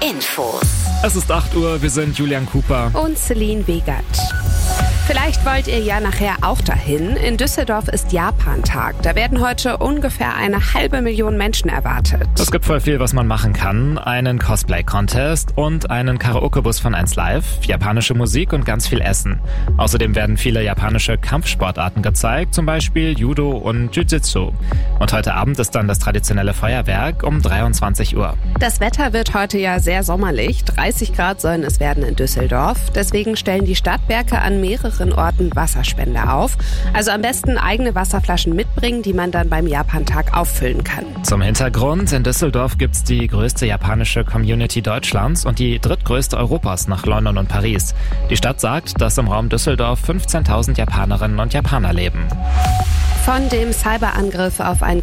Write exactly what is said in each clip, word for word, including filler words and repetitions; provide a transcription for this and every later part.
Infos. Es ist acht Uhr, wir sind Julian Cooper und Celine Wegert. Vielleicht wollt ihr ja nachher auch dahin. In Düsseldorf ist Japan-Tag. Da werden heute ungefähr eine halbe Million Menschen erwartet. Es gibt voll viel, was man machen kann. Einen Cosplay-Contest und einen Karaoke-Bus von eins Live, japanische Musik und ganz viel Essen. Außerdem werden viele japanische Kampfsportarten gezeigt, zum Beispiel Judo und Jiu-Jitsu. Und heute Abend ist dann das traditionelle Feuerwerk um dreiundzwanzig Uhr. Das Wetter wird heute ja sehr sommerlich. dreißig Grad sollen es werden in Düsseldorf. Deswegen stellen die Stadtwerke an mehreren Orten Wasserspender auf. Also am besten eigene Wasserflaschen mitbringen, die man dann beim Japan-Tag auffüllen kann. Zum Hintergrund, in Düsseldorf gibt's die größte japanische Community Deutschlands und die drittgrößte Europas nach London und Paris. Die Stadt sagt, dass im Raum Düsseldorf fünfzehntausend Japanerinnen und Japaner leben. Von dem Cyberangriff auf ein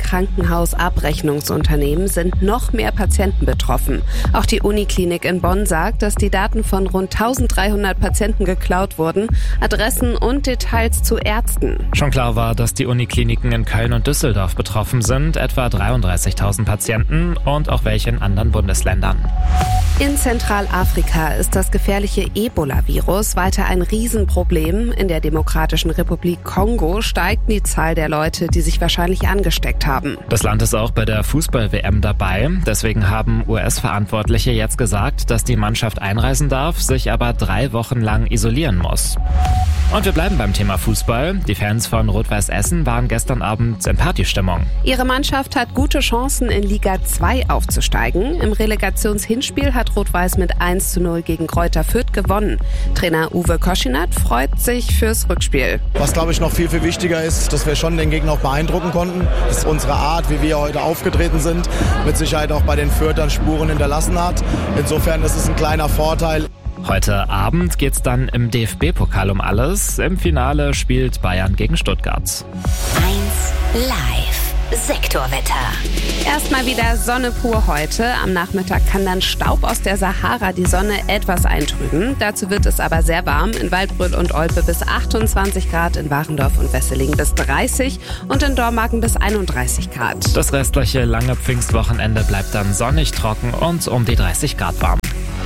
Krankenhausabrechnungsunternehmen sind noch mehr Patienten betroffen. Auch die Uniklinik in Bonn sagt, dass die Daten von rund dreizehnhundert Patienten geklaut wurden, Adressen und Details zu Ärzten. Schon klar war, dass die Unikliniken in Köln und Düsseldorf betroffen sind, etwa dreiunddreißigtausend Patienten und auch welche in anderen Bundesländern. In Zentralafrika ist das gefährliche Ebola-Virus weiter ein Riesenproblem. In der Demokratischen Republik Kongo steigt die Zahl der Leute, die sich wahrscheinlich angesteckt haben. Das Land ist auch bei der Fußball-W M dabei. Deswegen haben U S-Verantwortliche jetzt gesagt, dass die Mannschaft einreisen darf, sich aber drei Wochen lang isolieren muss. Und wir bleiben beim Thema Fußball. Die Fans von Rot-Weiß Essen waren gestern Abend in Partystimmung. Ihre Mannschaft hat gute Chancen, in Liga zwei aufzusteigen. Im Relegationshinspiel hat Rot-Weiß mit eins zu null gegen Greuther Fürth gewonnen. Trainer Uwe Koschinat freut sich fürs Rückspiel. Was, glaube ich, noch viel, viel wichtiger ist, dass wir schon den Gegner auch beeindrucken konnten. Das ist unsere Art, wie wir heute aufgetreten sind. Mit Sicherheit auch bei den Fürthern Spuren hinterlassen hat. Insofern ist es ein kleiner Vorteil. Heute Abend geht's dann im D F B-Pokal um alles. Im Finale spielt Bayern gegen Stuttgart. eins Live. Sektorwetter. Erstmal wieder Sonne pur heute. Am Nachmittag kann dann Staub aus der Sahara die Sonne etwas eintrüben. Dazu wird es aber sehr warm. In Waldbröl und Olpe bis achtundzwanzig Grad, in Warendorf und Wesseling bis dreißig und in Dormagen bis einunddreißig Grad. Das restliche lange Pfingstwochenende bleibt dann sonnig, trocken und um die dreißig Grad warm.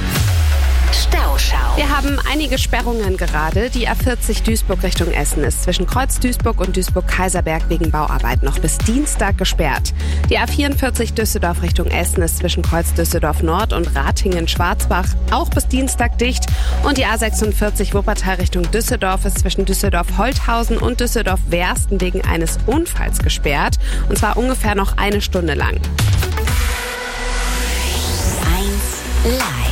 Stauschau. Wir haben einige Sperrungen gerade. Die A vierzig Duisburg Richtung Essen ist zwischen Kreuz Duisburg und Duisburg-Kaiserberg wegen Bauarbeit noch bis Dienstag gesperrt. Die A vierundvierzig Düsseldorf Richtung Essen ist zwischen Kreuz Düsseldorf Nord und Ratingen-Schwarzbach auch bis Dienstag dicht. Und die A sechsundvierzig Wuppertal Richtung Düsseldorf ist zwischen Düsseldorf-Holthausen und Düsseldorf-Wersten wegen eines Unfalls gesperrt. Und zwar ungefähr noch eine Stunde lang. eins Live.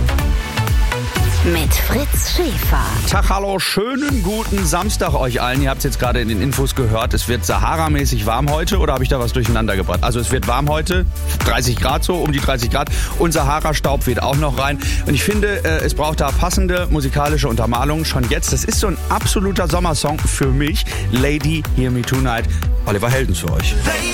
Mit Fritz Schäfer. Tag, hallo, schönen guten Samstag euch allen. Ihr habt es jetzt gerade in den Infos gehört. Es wird Sahara-mäßig warm heute, oder habe ich da was durcheinander gebracht? Also es wird warm heute, dreißig Grad so, um die dreißig Grad. Und Sahara-Staub weht auch noch rein. Und ich finde, es braucht da passende musikalische Untermalung schon jetzt. Das ist so ein absoluter Sommersong für mich. Lady, Hear Me Tonight. Oliver Heldens für euch.